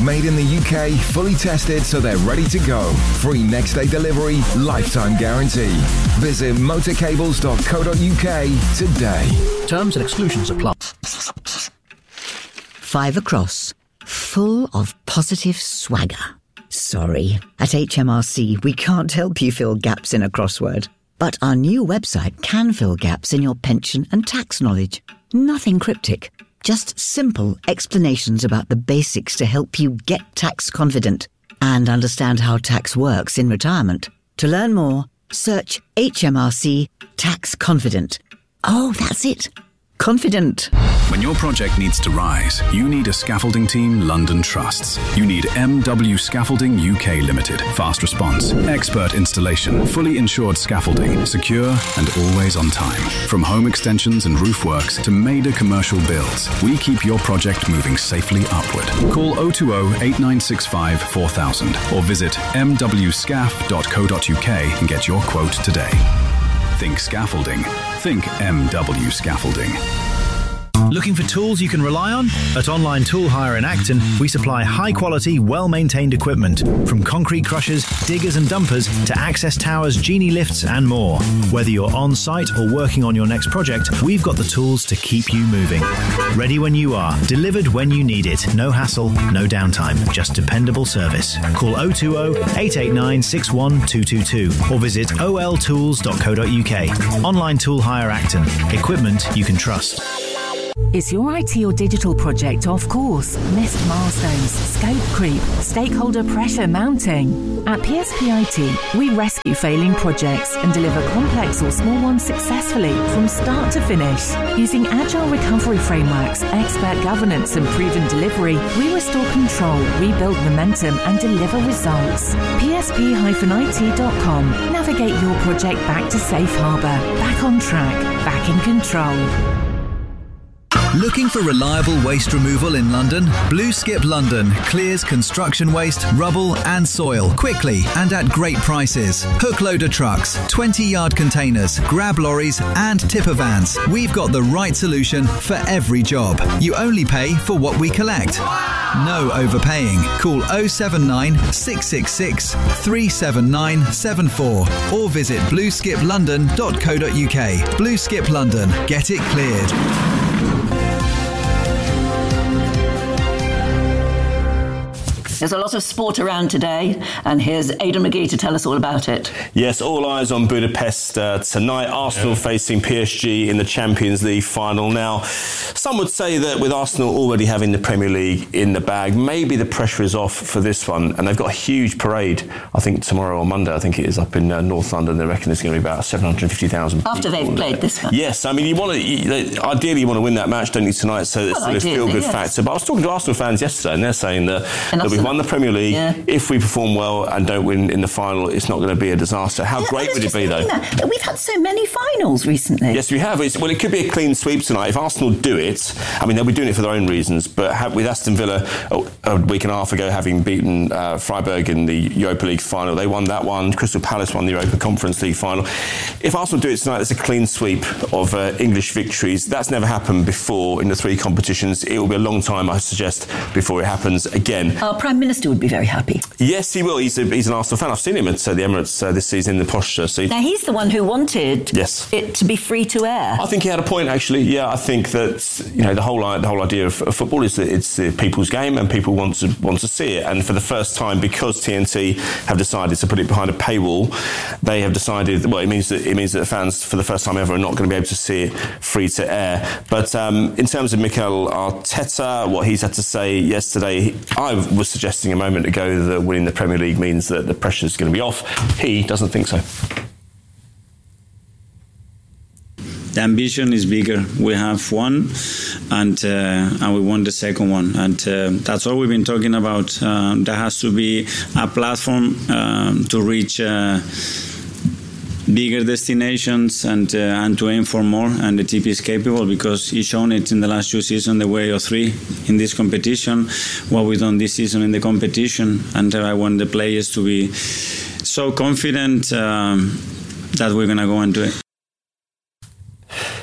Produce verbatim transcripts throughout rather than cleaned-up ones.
Made in the U K, fully tested so they're ready to go. Free next day delivery, lifetime guarantee. Visit motorcables dot co dot U K today. Terms and exclusions apply. Five across, full of positive swagger. Sorry, at H M R C we can't help you fill gaps in a crossword. But our new website can fill gaps in your pension and tax knowledge. Nothing cryptic, just simple explanations about the basics to help you get tax confident and understand how tax works in retirement. To learn more, search H M R C Tax Confident. Oh, that's it. Confident. When your project needs to rise, you need a scaffolding team London trusts. You need M W Scaffolding U K Limited. Fast response, expert installation, fully insured scaffolding, secure and always on time. From home extensions and roof works to major commercial builds, we keep your project moving safely upward. Call oh two oh, eight nine six five, four thousand or visit m w scaf dot co dot U K and get your quote today. Think scaffolding. Think M W Scaffolding. Looking for tools you can rely on? At Online Tool Hire in Acton, we supply high-quality, well-maintained equipment, from concrete crushers, diggers and dumpers to access towers, genie lifts and more. Whether you're on-site or working on your next project, we've got the tools to keep you moving. Ready when you are, delivered when you need it. No hassle, no downtime, just dependable service. Call oh two oh, eight eight nine, six one two two two or visit o l tools dot co dot U K. Online Tool Hire Acton. Equipment you can trust. Is your I T or digital project off course? Missed milestones, scope creep, stakeholder pressure mounting? At P S P I T, we rescue failing projects and deliver complex or small ones successfully from start to finish. Using agile recovery frameworks, expert governance and proven delivery, we restore control, rebuild momentum and deliver results. P S P I T dot com. Navigate your project back to safe harbour, back on track, back in control. Looking for reliable waste removal in London? Blue Skip London clears construction waste, rubble and soil quickly and at great prices. Hook loader trucks, twenty yard containers, grab lorries and tipper vans. We've got the right solution for every job. You only pay for what we collect. No overpaying. Call oh seven nine, six six six, three seven nine seven four or visit blue skip london dot co dot U K. Blue Skip London. Get it cleared. There's a lot of sport around today, and here's Aidan McGee to tell us all about it. Yes, all eyes on Budapest uh, tonight. Arsenal yeah. facing P S G in the Champions League final. Now, some would say that with Arsenal already having the Premier League in the bag, maybe the pressure is off for this one, and they've got a huge parade, I think tomorrow or Monday, I think it is, up in uh, North London. They reckon there's going to be about seven hundred fifty thousand After they've played this one. Yes, I mean, you want to, you, ideally you want to win that match, don't you, tonight, so it's well, a feel-good yes. factor. But I was talking to Arsenal fans yesterday, and they're saying that, that we've won the Premier League. Yeah. If we perform well and don't win in the final, it's not going to be a disaster. How yeah, great would it be, though? That. We've had so many finals recently. Yes, we have. It's, well, it could be a clean sweep tonight. If Arsenal do it, I mean, they'll be doing it for their own reasons, but have, with Aston Villa a, a week and a half ago having beaten uh, Freiburg in the Europa League final, they won that one. Crystal Palace won the Europa Conference League final. If Arsenal do it tonight, it's a clean sweep of uh, English victories. That's never happened before in the three competitions. It will be a long time, I suggest, before it happens again. Our Prime Minister would be very happy. Yes, he will. He's, a, he's an Arsenal fan. I've seen him at uh, the Emirates uh, this season in the posh jersey. Now, he's the one who wanted yes. it to be free to air. I think he had a point, actually. Yeah, I think that, you know, the whole the whole idea of, of football is that it's the people's game and people want to want to see it. And for the first time, because T N T have decided to put it behind a paywall, they have decided, well, it means that it means that the fans, for the first time ever, are not going to be able to see it free to air. But um, in terms of Mikel Arteta, what he's had to say yesterday, I was suggesting a moment ago that winning the Premier League means that the pressure is going to be off. He doesn't think so. The ambition is bigger. We have one, and uh, and we won the second one, and uh, that's all we've been talking about. Uh, there has to be a platform um, to reach uh, bigger destinations and uh, and to aim for more. And the T P is capable because he's shown it in the last two seasons, the way of three in this competition. What we've done this season in the competition, and uh, I want the players to be so confident um, that we're gonna go and do it.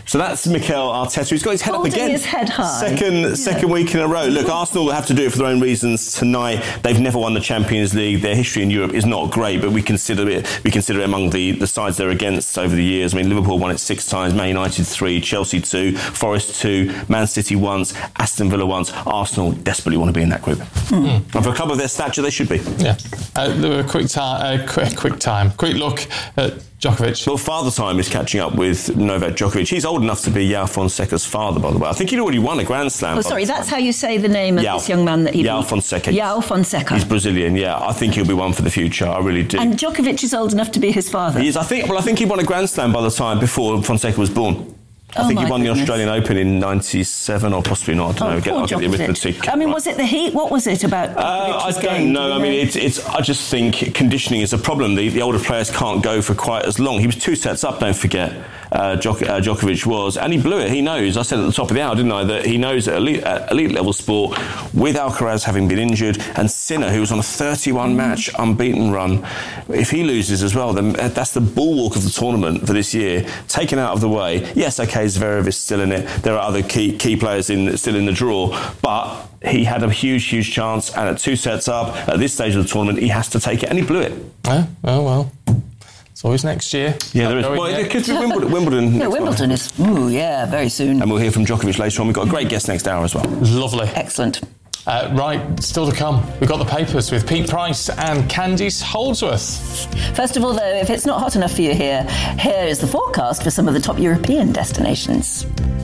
So that's Mikel Arteta. He's got his head Holding up again. his head high. Second, yeah. second week in a row. Look, Arsenal will have to do it for their own reasons tonight. They've never won the Champions League. Their history in Europe is not great, but we consider it. We consider it among the, the sides they're against over the years. I mean, Liverpool won it six times, Man United three, Chelsea two, Forest two, Man City once, Aston Villa once. Arsenal desperately want to be in that group, mm. and for a club of their stature, they should be. Yeah. Uh, a quick time. Uh, quick, quick time. Quick look at Djokovic. Well, father time is catching up with Novak Djokovic. He's old enough to be João Fonseca's father, by the way. I think he'd already won a Grand Slam. Oh, sorry, that's how you say the name of João. this young man that he João beat. Fonseca. João Fonseca. He's Brazilian, yeah. I think he'll be one for the future. I really do. And Djokovic is old enough to be his father. He is. I think. Well, I think he won a Grand Slam by the time before Fonseca was born. I oh think he won goodness. the Australian Open in ninety-seven or possibly not. I don't oh, know. Get, I'll get the arithmetic. I mean, was it the heat? What was it about? Uh, I don't game? know. Do I mean, it's, it's. I just think conditioning is a problem. The, the older players can't go for quite as long. He was two sets up. Don't forget, uh, Djok, uh, Djokovic was, and he blew it. He knows. I said at the top of the hour, didn't I, that he knows at elite, at elite level sport, with Alcaraz having been injured and Sinner, who was on a thirty-one match unbeaten run, if he loses as well, then that's the bulwark of the tournament for this year. Taken out of the way. Yes, okay, Zverev is still in it. There are other key key players in still in the draw, but he had a huge, huge chance, and at two sets up at this stage of the tournament, he has to take it, and he blew it. Oh, oh well. It's always next year. Yeah, there is. Well, because Wimbledon, Wimbledon. Yeah, Wimbledon is. Ooh, yeah, very soon. And we'll hear from Djokovic later on. We've got a great guest next hour as well. Lovely. Excellent. Uh, right, still to come. We've got the papers with Pete Price and Candice Holdsworth. First of all, though, if it's not hot enough for you here, here is the forecast for some of the top European destinations.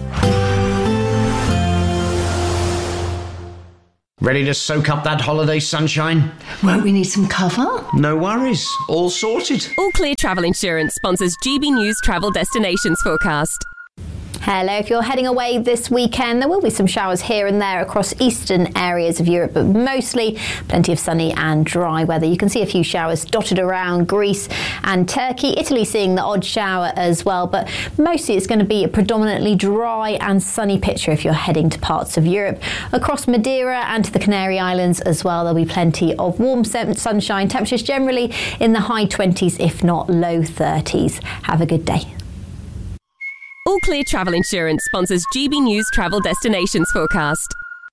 Ready to soak up that holiday sunshine? Won't we need some cover? No worries. All sorted. All Clear Travel Insurance sponsors G B News Travel Destinations Forecast. Hello, if you're heading away this weekend, there will be some showers here and there across eastern areas of Europe, but mostly plenty of sunny and dry weather. You can see a few showers dotted around Greece and Turkey. Italy seeing the odd shower as well, but mostly it's going to be a predominantly dry and sunny picture if you're heading to parts of Europe. Across Madeira and to the Canary Islands as well, there'll be plenty of warm sunshine. Temperatures generally in the high twenties, if not low thirties. Have a good day. All Clear Travel Insurance sponsors G B News Travel Destinations Forecast.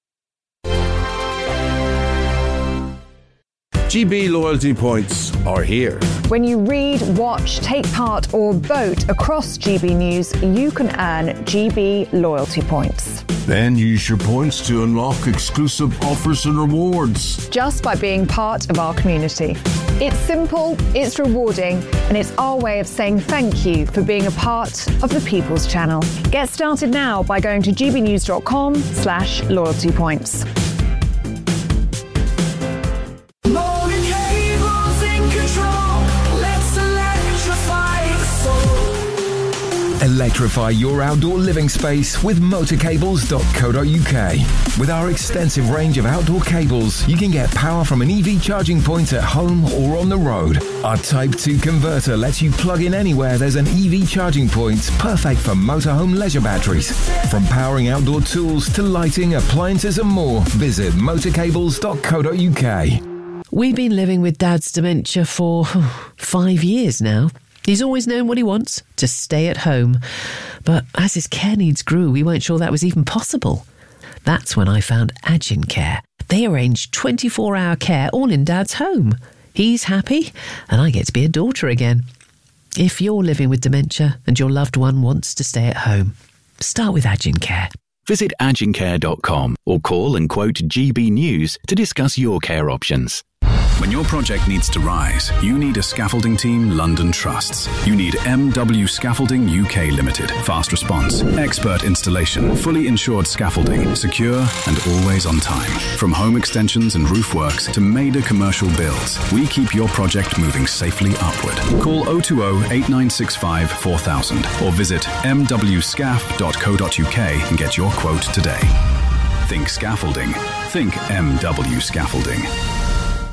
G B loyalty points are here. When you read, watch, take part or vote across G B News, you can earn G B loyalty points. Then use your points to unlock exclusive offers and rewards. Just by being part of our community. It's simple, it's rewarding, and it's our way of saying thank you for being a part of the People's Channel. Get started now by going to gbnews.com slash loyalty points. Electrify your outdoor living space with motor cables dot co dot uk. With our extensive range of outdoor cables, you can get power from an E V charging point at home or on the road. Our Type two converter lets you plug in anywhere there's an E V charging point, perfect for motorhome leisure batteries. From powering outdoor tools to lighting, appliances and more, visit motor cables dot co dot uk. We've been living with Dad's dementia for five years now. He's always known what he wants, to stay at home. But as his care needs grew, we weren't sure that was even possible. That's when I found Agin Care. They arrange twenty-four hour care all in Dad's home. He's happy, and I get to be a daughter again. If you're living with dementia and your loved one wants to stay at home, start with Agin Care. Visit agin care dot com or call and quote G B News to discuss your care options. When your project needs to rise, you need a scaffolding team London trusts. You need M W Scaffolding U K Limited. Fast response, expert installation, fully insured scaffolding, secure and always on time. From home extensions and roof works to major commercial builds, we keep your project moving safely upward. Call oh two oh, eight nine six five, four thousand or visit m w scaf dot co dot uk and get your quote today. Think scaffolding. Think M W Scaffolding.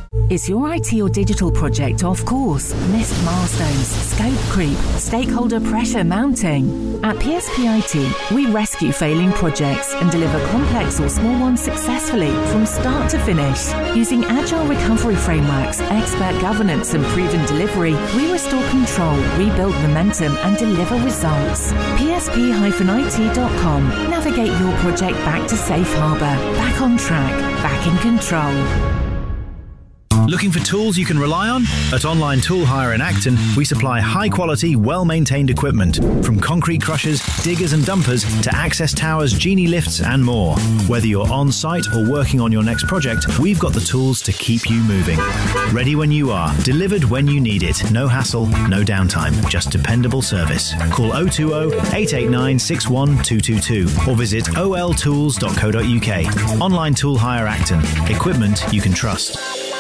Is your I T or digital project off course? Missed milestones, scope creep, stakeholder pressure mounting? At P S P I T, we rescue failing projects and deliver complex or small ones successfully from start to finish. Using agile recovery frameworks, expert governance and proven delivery, we restore control, rebuild momentum and deliver results. P S P I T dot com. Navigate your project back to safe harbour, back on track, back in control. Looking for tools you can rely on? At Online Tool Hire in Acton, we supply high-quality, well-maintained equipment, from concrete crushers, diggers and dumpers to access towers, genie lifts and more. Whether you're on-site or working on your next project, we've got the tools to keep you moving. Ready when you are, delivered when you need it. No hassle, no downtime, just dependable service. Call oh two oh, eight eight nine, six one two two two or visit o l tools dot co dot u k. Online Tool Hire Acton. Equipment you can trust.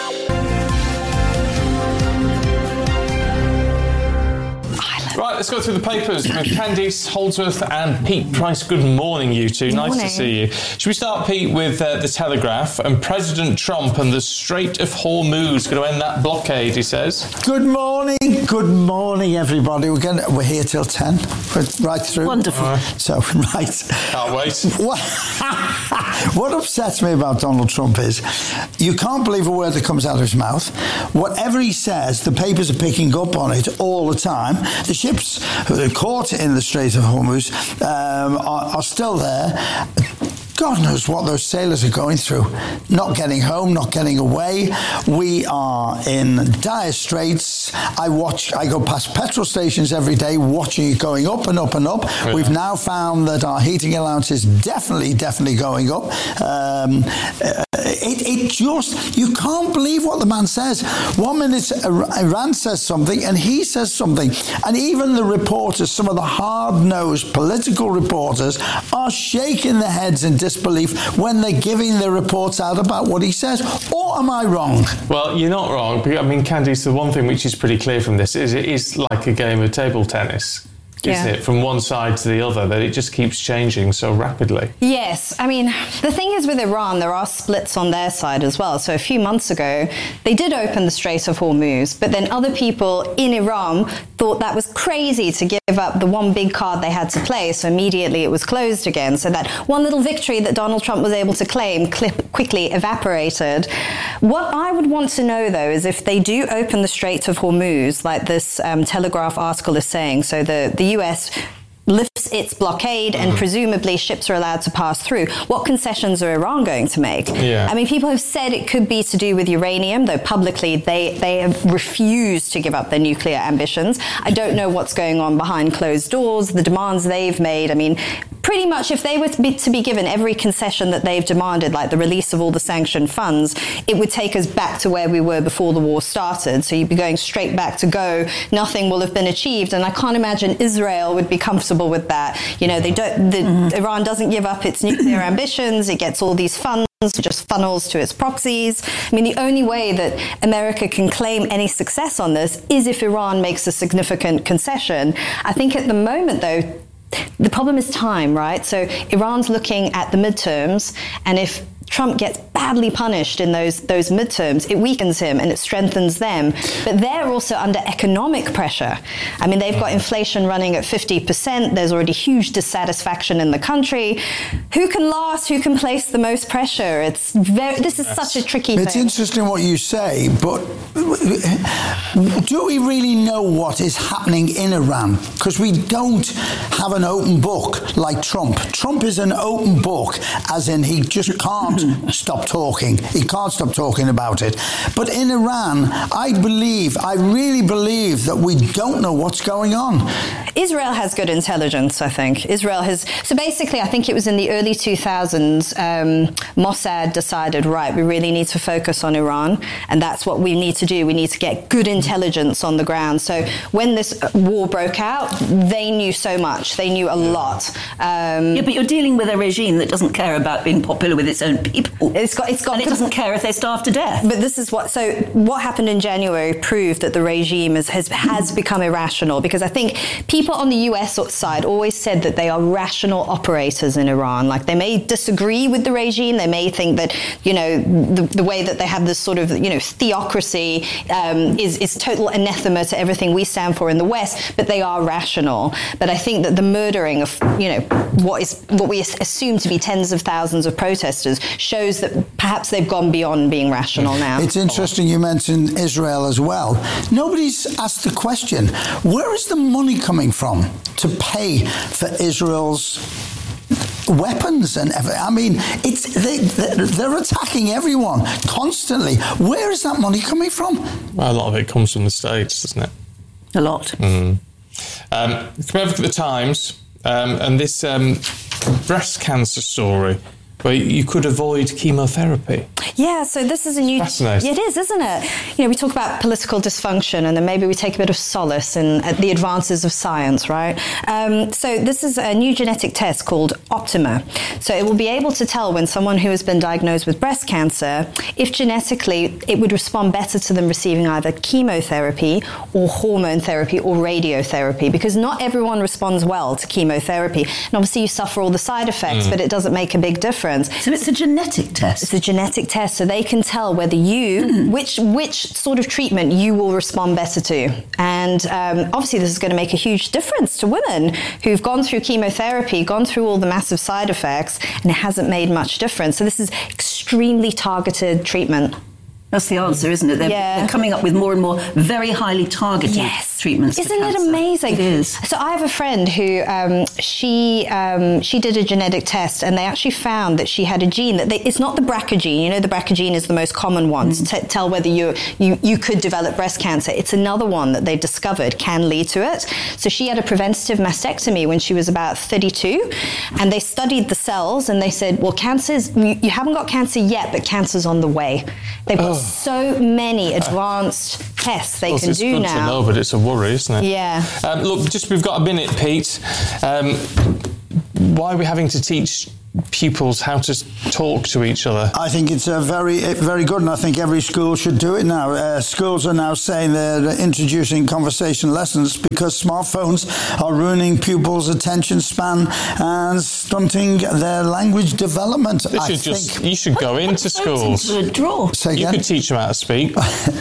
Right, let's go through the papers with Candice Holdsworth and Pete Price. Good morning, you two. Good nice morning. to see you. Should we start, Pete, with uh, the Telegraph and President Trump and the Strait of Hormuz going to end that blockade, he says? Good morning. Good morning, everybody. We're going. We're here till ten. We're right through. Wonderful. Right. So, right. Can't wait. What, what upsets me about Donald Trump is you can't believe a word that comes out of his mouth. Whatever he says, the papers are picking up on it all the time. The ships caught in the Strait of Hormuz um, are, are still there. God knows what those sailors are going through. Not getting home, not getting away. We are in dire straits. I watch, I go past petrol stations every day watching it going up and up and up. Yeah. We've now found that our heating allowance is definitely, definitely going up. Um, it, it just, you can't believe what the man says. One minute Iran says something and he says something. And even the reporters, some of the hard-nosed political reporters, are shaking their heads in disbelief when they're giving their reports out about what he says. Or am I wrong? Well, you're not wrong. I mean, Candice, the one thing which is pretty clear from this is it is like a game of table tennis. Isn't yeah. it, from one side to the other, that it just keeps changing so rapidly? Yes. I mean, the thing is with Iran, there are splits on their side as well. So a few months ago, they did open the Strait of Hormuz, but then other people in Iran thought that was crazy to give up the one big card they had to play. So immediately it was closed again. So that one little victory that Donald Trump was able to claim clip, quickly evaporated. What I would want to know, though, is if they do open the Strait of Hormuz, like this um, Telegraph article is saying, so the, the U S lifts its blockade and presumably ships are allowed to pass through. What concessions are Iran going to make? Yeah. I mean, people have said it could be to do with uranium, though publicly they, they have refused to give up their nuclear ambitions. I don't know what's going on behind closed doors, the demands they've made. I mean, pretty much if they were to be, to be given every concession that they've demanded, like the release of all the sanctioned funds, it would take us back to where we were before the war started. So you'd be going straight back to go. Nothing will have been achieved. And I can't imagine Israel would be comfortable with that. You know, they don't. The, mm-hmm. Iran doesn't give up its nuclear ambitions. It gets all these funds, just funnels to its proxies. I mean, the only way that America can claim any success on this is if Iran makes a significant concession. I think at the moment, though, the problem is time, right? So Iran's looking at the midterms, and if Trump gets badly punished in those those midterms, it weakens him and it strengthens them. But they're also under economic pressure. I mean, they've got inflation running at fifty percent. There's already huge dissatisfaction in the country. Who can last? Who can place the most pressure? It's very, this is such a tricky it's thing. It's interesting what you say, but do we really know what is happening in Iran? Because we don't have an open book like Trump. Trump is an open book, as in he just can't stop talking. He can't stop talking about it. But in Iran, I believe, I really believe that we don't know what's going on. Israel has good intelligence, I think. Israel has... So basically, I think it was in the early two thousands, um, Mossad decided, right, we really need to focus on Iran, and that's what we need to do. We need to get good intelligence on the ground. So when this war broke out, they knew so much. They knew a lot. Um, yeah, but you're dealing with a regime that doesn't care about being popular with its own people. people. It's got, it's got, and it doesn't care if they starve to death. But this is what, so what happened in January proved that the regime is, has, has become irrational, because I think people on the U S side always said that they are rational operators in Iran. Like, they may disagree with the regime, they may think that, you know, the, the way that they have this sort of, you know, theocracy um, is, is total anathema to everything we stand for in the West, but they are rational. But I think that the murdering of, you know, what is what we assume to be tens of thousands of protesters shows that perhaps they've gone beyond being rational now. It's interesting you mentioned Israel as well. Nobody's asked the question, where is the money coming from to pay for Israel's weapons and everything? I mean, it's they, they're attacking everyone constantly. Where is that money coming from? Well, a lot of it comes from the States, doesn't it? A lot. Mm. Um, come over to the Times, um, and this um, breast cancer story, where you could avoid chemotherapy. Yeah, so this is a new... Fascinating. It is, isn't it? You know, we talk about political dysfunction, and then maybe we take a bit of solace in uh, the advances of science, right? Um, so this is a new genetic test called Optima. So it will be able to tell when someone who has been diagnosed with breast cancer, if genetically it would respond better to them receiving either chemotherapy or hormone therapy or radiotherapy, because not everyone responds well to chemotherapy. And obviously you suffer all the side effects, mm. but it doesn't make a big difference. So it's a genetic test? It's a genetic test, so they can tell whether you, mm. which which sort of treatment you will respond better to. And um, obviously this is going to make a huge difference to women who've gone through chemotherapy, gone through all the massive side effects, and it hasn't made much difference. So this is extremely targeted treatment. That's the answer, isn't it? They're, yeah. they're coming up with more and more very highly targeted yes. treatments. Isn't for cancer. it amazing? It is. So I have a friend who um, she um, she did a genetic test, and they actually found that she had a gene that they, it's not the B R C A gene. You know, the B R C A gene is the most common one mm. to t- tell whether you you you could develop breast cancer. It's another one that they discovered can lead to it. So she had a preventative mastectomy when she was about thirty-two, and they studied the cells, and they said, well, cancer's you, you haven't got cancer yet, but cancer's on the way. They've got oh. so many advanced tests they well, can it's do good now. To know, but it's a worry, isn't it? Yeah. Um, look, just we've got a minute, Pete. Um, why are we having to teach pupils how to talk to each other? I think it's a very, very good, and I think every school should do it now. Uh, schools are now saying they're introducing conversation lessons because smartphones are ruining pupils' attention span and stunting their language development. They should I just, think. You should go into schools. Into a draw. Say you again? could teach them how to speak.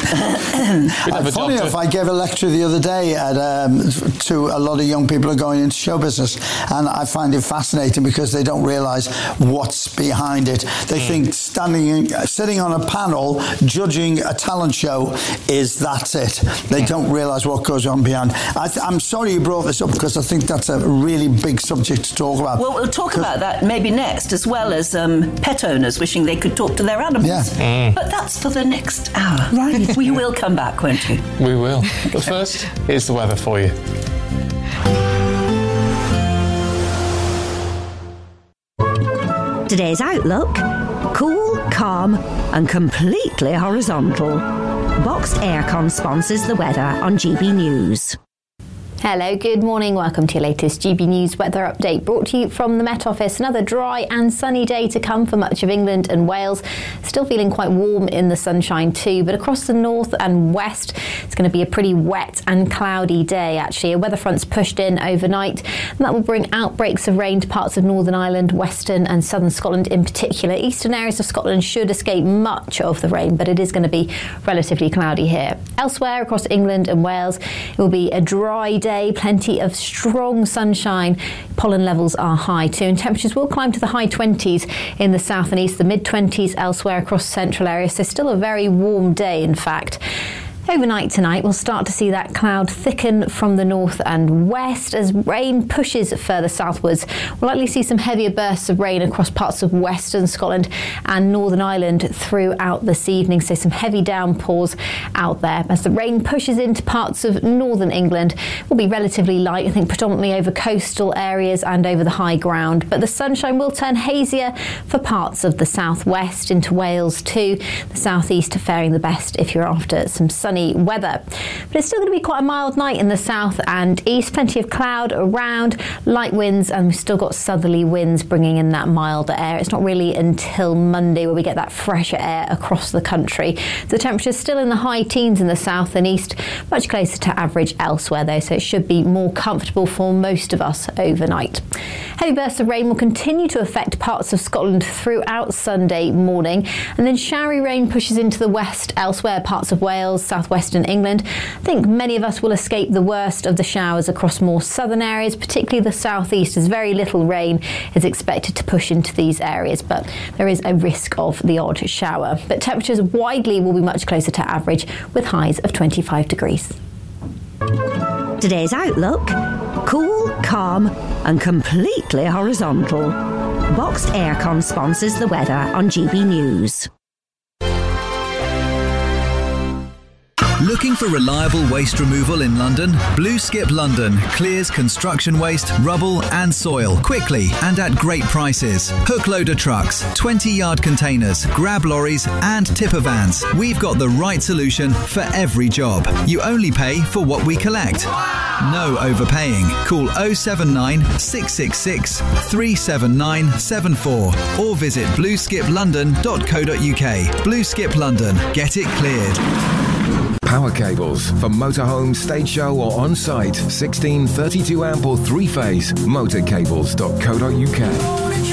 Funny enough, I gave a lecture the other day at, um, to a lot of young people who are going into show business, and I find it fascinating because they don't realise what's behind it. They mm. think standing, sitting on a panel judging a talent show is that's it. They don't realise what goes on behind. I th- I'm sorry you brought this up because I think that's a really big subject to talk about. Well, we'll talk about that maybe next, as well as um, pet owners wishing they could talk to their animals. Yeah. Mm. But that's for the next hour. Right. We will come back, won't you? We will. But first, here's the weather for you. Today's outlook: cool, calm and completely horizontal. Boxed Aircon sponsors the weather on G B News. Hello, good morning. Welcome to your latest G B News weather update, brought to you from the Met Office. Another dry and sunny day to come for much of England and Wales. Still feeling quite warm in the sunshine too, but across the north and west, it's going to be a pretty wet and cloudy day, actually. A weather front's pushed in overnight, and that will bring outbreaks of rain to parts of Northern Ireland, western and southern Scotland in particular. Eastern areas of Scotland should escape much of the rain, but it is going to be relatively cloudy here. Elsewhere across England and Wales, it will be a dry day. Plenty of strong sunshine. Pollen levels are high too, and temperatures will climb to the high twenties in the south and east, the mid twenties elsewhere across central areas. So still a very warm day, in fact. Overnight tonight, we'll start to see that cloud thicken from the north and west as rain pushes further southwards. We'll likely see some heavier bursts of rain across parts of western Scotland and Northern Ireland throughout this evening, so some heavy downpours out there. As the rain pushes into parts of northern England, it will be relatively light, I think predominantly over coastal areas and over the high ground, but the sunshine will turn hazier for parts of the southwest into Wales too. The southeast faring the best if you're after some sunny sunny weather. But it's still going to be quite a mild night in the south and east. Plenty of cloud around, light winds, and we've still got southerly winds bringing in that milder air. It's not really until Monday where we get that fresher air across the country. The temperature's still in the high teens in the south and east, much closer to average elsewhere though, so it should be more comfortable for most of us overnight. Heavy bursts of rain will continue to affect parts of Scotland throughout Sunday morning, and then showery rain pushes into the west elsewhere, parts of Wales, southwestern England. I think many of us will escape the worst of the showers across more southern areas, particularly the southeast, as very little rain is expected to push into these areas, but there is a risk of the odd shower. But temperatures widely will be much closer to average, with highs of twenty-five degrees. Today's outlook: cool, calm and completely horizontal. Boxed Aircon sponsors the weather on G B News. Looking for reliable waste removal in London? Blue Skip London clears construction waste, rubble and soil quickly and at great prices. Hook loader trucks, twenty yard containers, grab lorries and tipper vans. We've got the right solution for every job. You only pay for what we collect. No overpaying. Call oh seven nine, six six six, three seven nine seven four or visit blue skip london dot co dot uk. Blue Skip London. Get it cleared. Power cables for motorhome, stage show or on-site. sixteen, thirty-two amp or three-phase. motorcables dot co dot uk.